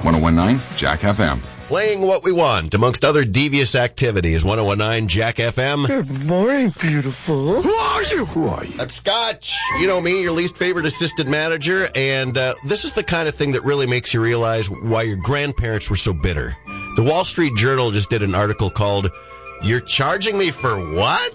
1019 Jack FM. Playing what we want, amongst other devious activities. 1019 Jack FM. Good morning, beautiful. Who are you? I'm Scotch. You know me, your least favorite assistant manager. And this is the kind of thing that really makes you realize why your grandparents were so bitter. The Wall Street Journal just did an article called, "You're charging me for what?"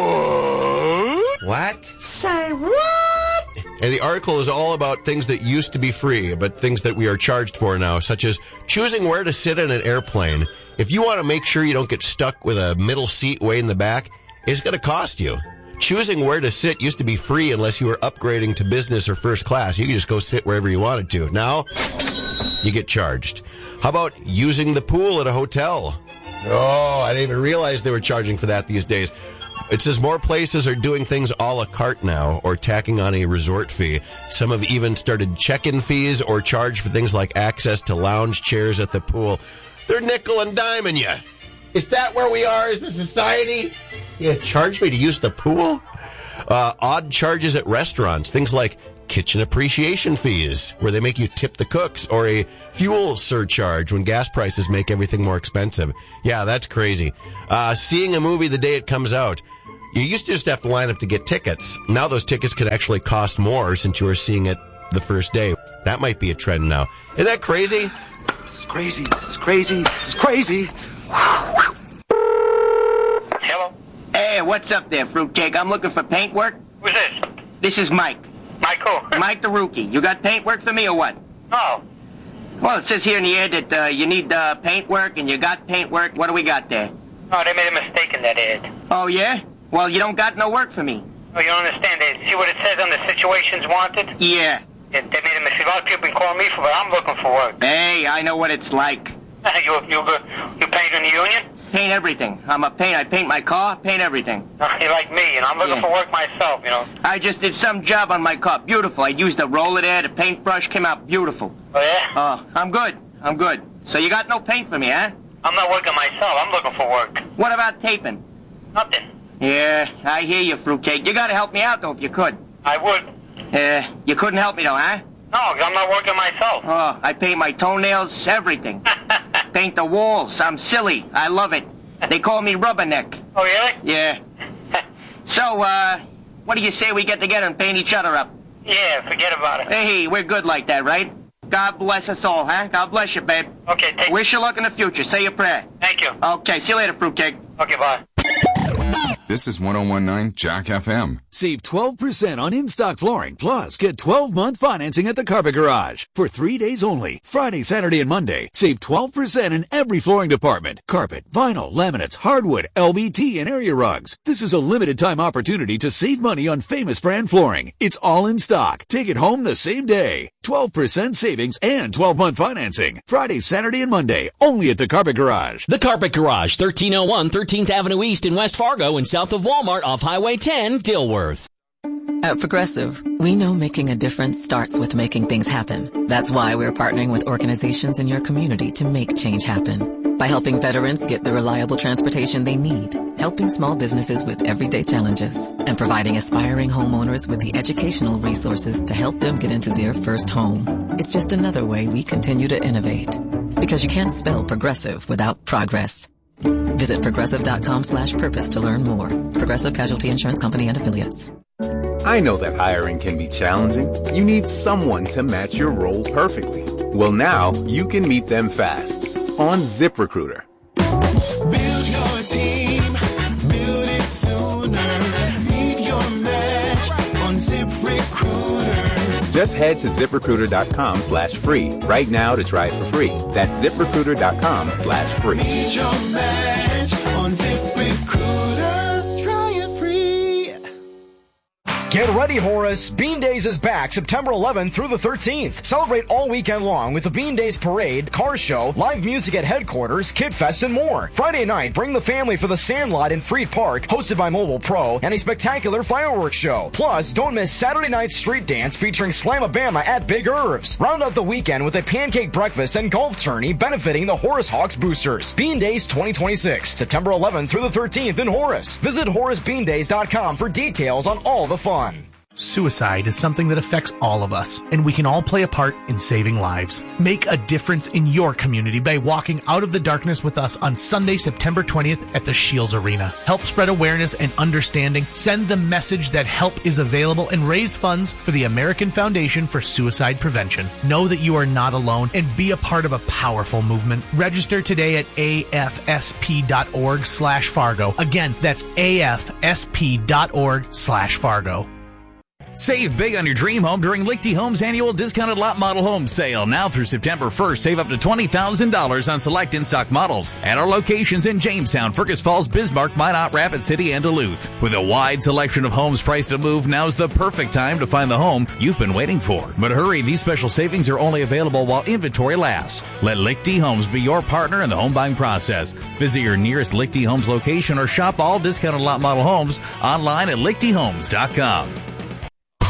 What? Say what? And the article is all about things that used to be free, but things that we are charged for now, such as choosing where to sit in an airplane. If you want to make sure you don't get stuck with a middle seat way in the back, it's going to cost you. Choosing where to sit used to be free unless you were upgrading to business or first class. You could just go sit wherever you wanted to. Now, you get charged. How about using the pool at a hotel? Oh, I didn't even realize they were charging for that these days. It says more places are doing things a la carte now, or tacking on a resort fee. Some have even started check-in fees or charge for things like access to lounge chairs at the pool. They're nickel and diming you. Is that where we are as a society? You gonna charge me to use the pool? Odd charges at restaurants, things like kitchen appreciation fees, where they make you tip the cooks, or a fuel surcharge when gas prices make everything more expensive. Yeah, that's crazy. Seeing a movie the day it comes out. You used to just have to line up to get tickets. Now those tickets can actually cost more since you were seeing it the first day. That might be a trend now. Isn't that crazy? This is crazy. This is crazy. This is crazy. Hello? Hey, what's up there, fruitcake? I'm looking for paint work. Who's this? This is Mike. Mike who? Mike the rookie. You got paint work for me or what? Oh. Well, it says here in the ad that you need paint work and you got paint work. What do we got there? Oh, they made a mistake in that ad. Oh, yeah? Well, you don't got no work for me. Oh, you don't understand. See what it says on the situations wanted? Yeah. They made a mistake. A lot of people been calling me for it. I'm looking for work. Hey, I know what it's like. You paint in the union? Paint everything. I paint my car, paint everything. You like me, you know. I'm looking for work myself, you know. I just did some job on my car. Beautiful. I used a roller there. The paintbrush came out beautiful. Oh, yeah? Oh, I'm good. So you got no paint for me, huh? I'm not working myself. I'm looking for work. What about taping? Nothing. Yeah, I hear you, fruitcake. You gotta help me out, though, if you could. I would. You couldn't help me, though, huh? No, I'm not working myself. Oh, I paint my toenails, everything. Paint the walls. I'm silly. I love it. They call me Rubberneck. Oh, really? Yeah. So, what do you say we get together and paint each other up? Yeah, forget about it. Hey, we're good like that, right? God bless us all, huh? God bless you, babe. Okay, Wish you luck in the future. Say your prayer. Thank you. Okay, see you later, fruitcake. Okay, bye. This is 1019 Jack FM. Save 12% on in-stock flooring, plus get 12-month financing at the Carpet Garage. For 3 days only, Friday, Saturday, and Monday, save 12% in every flooring department. Carpet, vinyl, laminates, hardwood, LVT, and area rugs. This is a limited time opportunity to save money on famous brand flooring. It's all in stock. Take it home the same day. 12% savings and 12-month financing. Friday, Saturday, and Monday, only at the Carpet Garage. The Carpet Garage, 1301 13th Avenue East in West Fargo and south of Walmart off Highway 10, Dilworth. At Progressive, we know making a difference starts with making things happen. That's why we're partnering with organizations in your community to make change happen. By helping veterans get the reliable transportation they need, helping small businesses with everyday challenges, and providing aspiring homeowners with the educational resources to help them get into their first home. It's just another way we continue to innovate. Because you can't spell progressive without progress. Visit progressive.com/purpose to learn more. Progressive Casualty Insurance Company and Affiliates. I know that hiring can be challenging. You need someone to match your role perfectly. Well, now you can meet them fast on ZipRecruiter. Build your team, build it sooner. Meet your match on ZipRecruiter. Just head to ZipRecruiter.com/free right now to try it for free. That's ZipRecruiter.com/free. Meet your match on ZipRecruiter. Try it free. Get ready, Horace. Bean Days is back September 11th through the 13th. Celebrate all weekend long with the Bean Days Parade, car show, live music at headquarters, Kid Fest, and more. Friday night, bring the family for the Sandlot in Freed Park, hosted by Mobile Pro, and a spectacular fireworks show. Plus, don't miss Saturday night street dance featuring Slamabama at Big Irv's. Round out the weekend with a pancake breakfast and golf tourney benefiting the Horace Hawks boosters. Bean Days 2026, September 11th through the 13th in Horace. Visit HoraceBeanDays.com for details on all the fun. Suicide is something that affects all of us, and we can all play a part in saving lives. Make a difference in your community by walking out of the darkness with us on Sunday, September 20th at the Shields Arena. Help spread awareness and understanding, send the message that help is available, and raise funds for the American Foundation for Suicide Prevention. Know that you are not alone and be a part of a powerful movement. Register today at afsp.org/Fargo. Again, that's afsp.org/Fargo. Save big on your dream home during Lichty Homes' annual discounted lot model home sale. Now through September 1st, save up to $20,000 on select in-stock models at our locations in Jamestown, Fergus Falls, Bismarck, Minot, Rapid City, and Duluth. With a wide selection of homes priced to move, now's the perfect time to find the home you've been waiting for. But hurry, these special savings are only available while inventory lasts. Let Lichty Homes be your partner in the home buying process. Visit your nearest Lichty Homes location or shop all discounted lot model homes online at lichtyhomes.com.